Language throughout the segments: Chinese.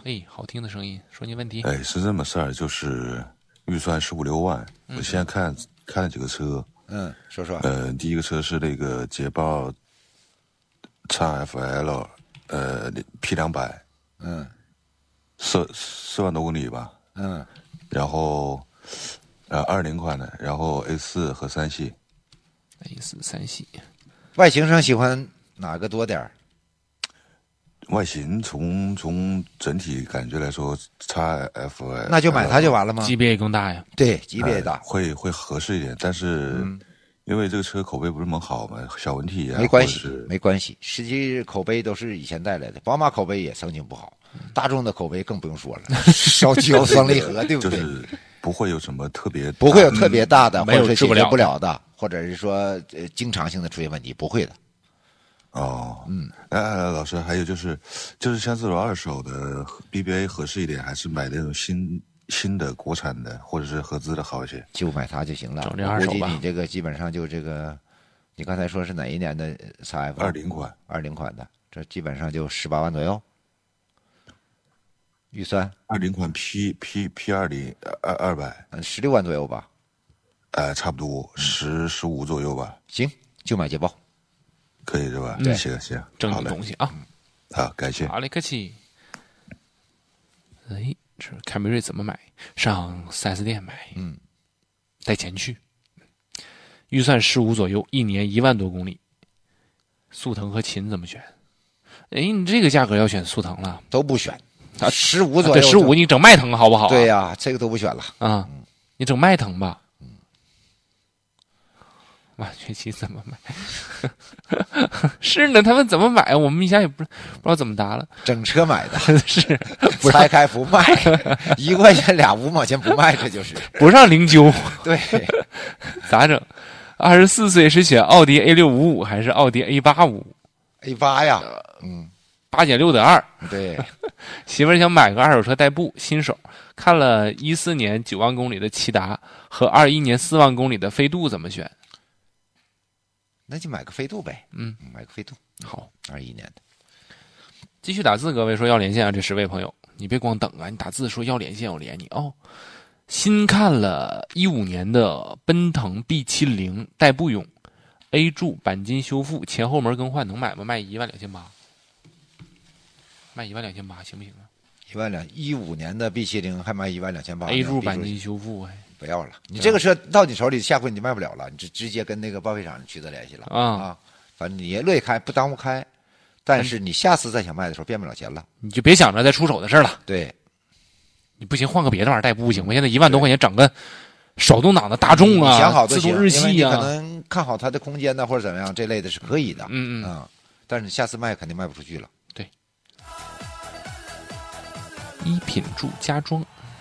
哎，好听的声音，说你问题。 哎，是这么事儿，就是预算15、16万，我现在看了几个车。 说说。 第一个车是那个捷豹 XFL，P200，4万多公里吧。然后20款的，然后 A4 和3系。 A4 3系。 外形上喜欢哪个多点儿？ 外形从整体感觉来说，XFL 那就买它就完了吗？ 级别也更大呀。 对，级别也大， 会合适一点，但是因为这个车口碑不是那么好嘛，小问题啊， 没关系，没关系。实际口碑都是以前带来的，宝马口碑也曾经不好，大众的口碑更不用说了，烧机油双离合，对不对？ 就是不会有什么特别， 不会有特别大的，或没有者是解决治不了不了的，或者是说经常性的出现问题，不会的。 哦，老师，还有就是像这种二手的 BBA 合适一点，还是买那种新的国产的或者是合资的好一些？ 就买它就行了。 整这二手吧。 我估计你这个基本上就这个，你刚才说是哪一年的 XF？ 20款 ，20款的，这基本上就18万左右。预算 20款 P20 200，16 万左右吧。 差不多15左右吧。 行，就买捷豹。 可以是吧？ 对， 行， 正经东西啊。 好，感谢。 好嘞，客气。哎，这凯美瑞怎么买？上 4S 店买。带钱去。预算15左右，一年1万多公里。速腾和秦怎么选？哎，你这个价格要选速腾了， 都不选。15左右， 对，15你整迈腾好不好？ 对呀，这个都不选了啊。你整迈腾吧。满全期怎么买？是呢，他们怎么买？我们一下也不知道怎么答了。 整车买的是拆开不卖，1块钱俩5毛钱不卖，这就是不让零揪。 对， 咋整？24岁是选奥迪 A655还是奥迪 A85？A8 呀 ，8.6.2。 对， 媳妇儿想买个二手车代步，新手看了14年9万公里的骐达和21年4万公里的飞度，怎么选？ 那就买个飞度呗。买个飞度。 好 ，21年的。 继续打字，各位说要连线啊，这10位朋友，你别光等啊，你打字说要连线，我连你哦。新看了15年的奔腾 B70 代步用 ，A 柱钣金修复，前后门更换，能买吗？卖12800，卖12800行不行啊 ？15年的 B70还卖12800。 A 柱钣金修复， 不要了，你这个车到你手里，下回你就卖不了了，你直接跟那个报废厂取得联系了啊。反正你也乐意开，不耽误开，但是你下次再想卖的时候变不了钱了， 你就别想着再出手的事了。 对， 你不行换个别的玩意儿代步行吗？现在1万多块钱整个手动挡的大众啊， 你想好自动日系啊， 可能看好它的空间呢，或者怎么样这类的是可以的。但是你下次卖肯定卖不出去了。 对，一品住家装。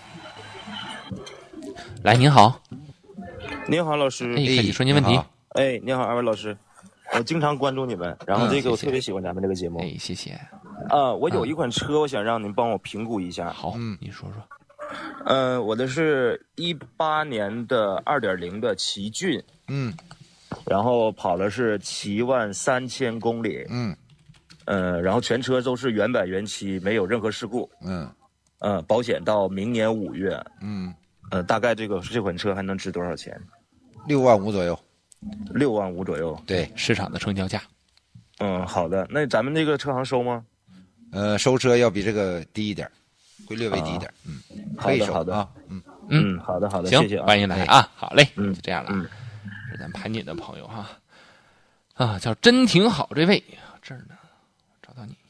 来，您好。 您好，老师。 哎，你说您问题。 哎，您好，2位老师，我经常关注你们，然后这个我特别喜欢咱们这个节目。 哎，谢谢。 我有一款车，我想让您帮我评估一下。 好，你说说。 我的是18年的2.0的奇骏，然后跑了是73000公里，然后全车都是原版原漆，没有任何事故，保险到明年5月，大概这款车还能值多少钱 ？6万5左右。 6万5左右， 对， 市场的成交价。 好的，那咱们这个车行收吗？ 收车要比这个低一点，会略微低一点。可以收好的啊。 好的， 行， 谢谢啊， 欢迎来啊，好嘞， 就这样了。是咱盘锦的朋友哈，叫真挺好，这位这儿呢，找到你。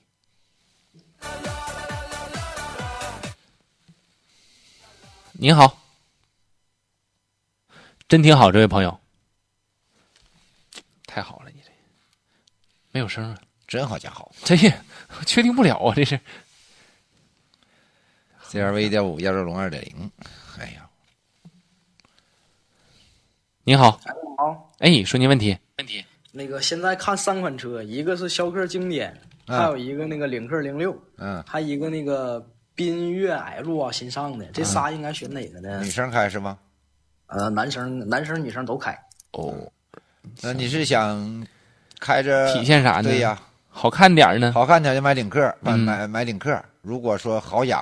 您好，真挺好，这位朋友。太好了，你这没有声啊， 真好家伙， 这确定不了啊，这是。 CRV 1.5亚洲龙2.0，哎呀， 您好， 好， 哎，说您问题。 那个现在看3款车，一个是逍客经典，还有一个那个领克06，还一个那个缤越 L 啊，新上的，这仨应该选哪个呢？ 女生开是吗？ 男生女生都开。 哦， 那你是想开着体现啥呢？ 对呀， 好看点呢？ 好看点就买领克，买领克。如果说好养。